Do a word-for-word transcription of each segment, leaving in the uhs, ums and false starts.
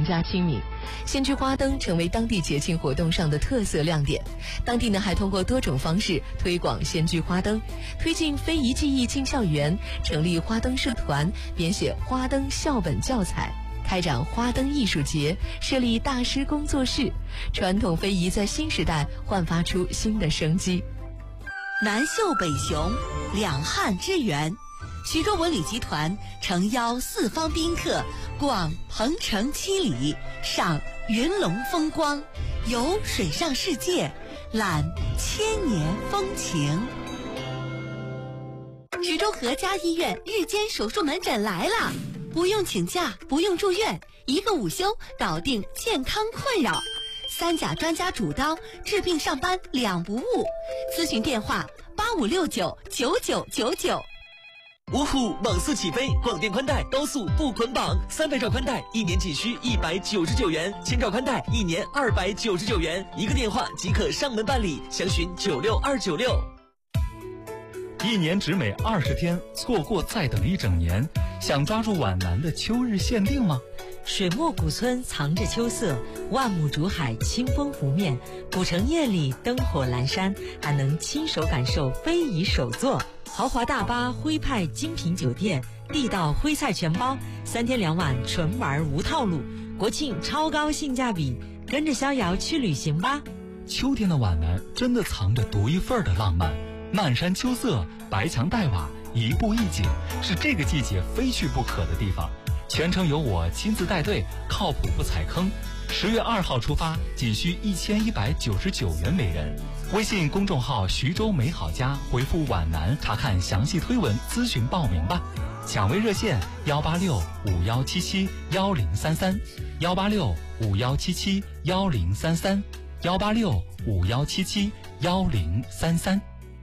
更加亲民。县区花灯成为当地节庆活动上的特色亮点。当地呢还通过多种方式推广县区花灯，推进非遗技艺进校园，成立花灯社团，编写花灯校本教材，开展花灯艺术节，设立大师工作室，传统非遗在新时代焕发出新的生机。 南秀北雄，两汉之源。徐州文旅集团诚邀四方宾客逛鹏城七里，赏云龙风光，游水上世界，览千年风情。徐州和家医院日间手术门诊来了，不用请假，不用住院，一个午休搞定健康困扰。三甲专家主刀，治病上班两不误。咨询电话八五六九九九九九。 芜湖网速起飞，广电宽带高速不捆绑，三百兆宽带一年仅需一百九十九元，千兆宽带一年二百九十九元，一个电话即可上门办理，详询九六二九六。 一年只美二十天，错过再等一整年。想抓住皖南的秋日限定吗？ 水墨古村藏着秋色，万亩竹海清风拂面，古城夜里灯火阑珊，还能亲手感受非遗手作。豪华大巴徽派精品酒店，地道徽菜全包，三天两晚纯玩无套路，国庆超高性价比，跟着逍遥去旅行吧。 秋天的皖南真的藏着独一份的浪漫，漫山秋色，白墙黛瓦，一步一景，是这个季节非去不可的地方。全程由我亲自带队，靠谱不踩坑。十月二号出发，仅需一千一百九十九元每人。微信公众号徐州美好家回复皖南查看详细推文，咨询报名吧。抢位热线幺八六五幺七七幺零三三，幺八六五幺七七幺零三三，幺八六五幺七七幺零三三。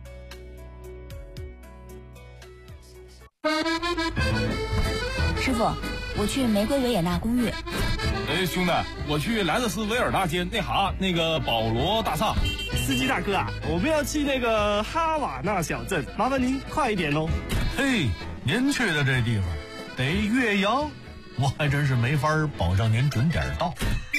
师傅，我去玫瑰维也纳公寓。 哎，兄弟，我去莱特斯维尔大街那哈那个保罗大厦。 司机大哥啊，我们要去那个哈瓦那小镇，麻烦您快一点喽。 嘿，您去的这地方得岳阳，我还真是没法保证您准点到。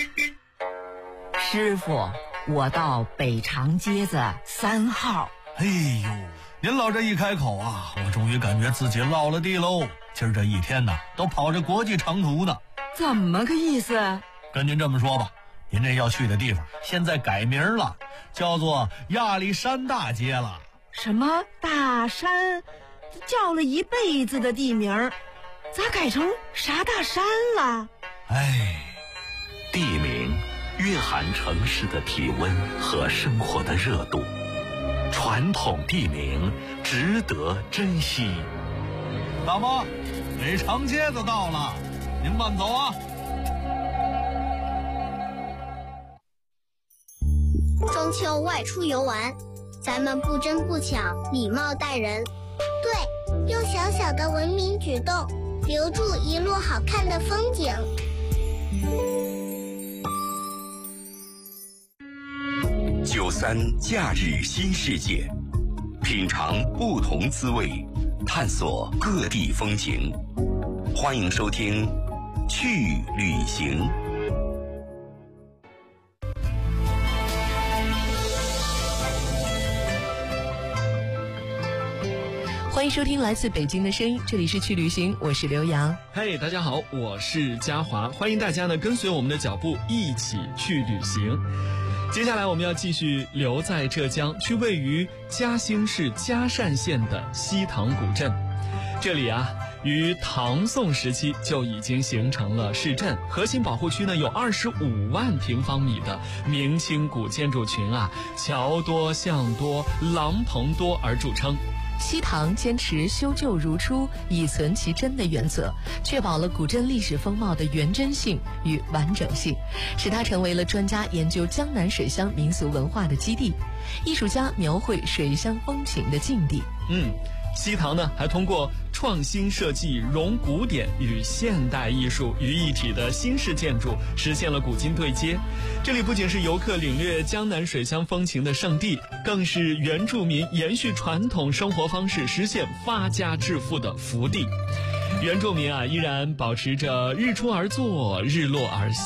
师傅，我到北长街子三号。 哎呦，您老这一开口啊，我终于感觉自己落了地喽。今儿这一天呢，都跑着国际长途呢。 怎么个意思？ 跟您这么说吧，您这要去的地方现在改名了，叫做亚历山大街了。 什么大山？叫了一辈子的地名，咋改成啥大山了？ 哎， 地名蕴含城市的体温和生活的热度，传统地名值得珍惜。 大妈，北长街子到了，您慢走啊。 中秋外出游玩，咱们不争不抢，礼貌待人。对，用小小的文明举动，留住一路好看的风景。 九三假日新世界，品尝不同滋味，探索各地风情。欢迎收听《去旅行》。 欢迎收听来自北京的声音，这里是去旅行，我是刘洋。 嘿、hey, 大家好，我是嘉华，欢迎大家呢跟随我们的脚步一起去旅行。接下来我们要继续留在浙江，去位于嘉兴市嘉善县的西塘古镇。这里啊，于唐宋时期就已经形成了市镇，核心保护区呢有二十五万平方米的明清古建筑群啊，桥多巷多，廊棚多而著称。 西塘坚持修旧如初，以存其真的原则，确保了古镇历史风貌的原真性与完整性，使它成为了专家研究江南水乡民俗文化的基地，艺术家描绘水乡风情的境地。 嗯，西塘呢还通过创新设计融古典与现代艺术于一体的新式建筑，实现了古今对接。这里不仅是游客领略江南水乡风情的圣地，更是原住民延续传统生活方式，实现发家致富的福地。原住民啊，依然保持着日出而作，日落而息。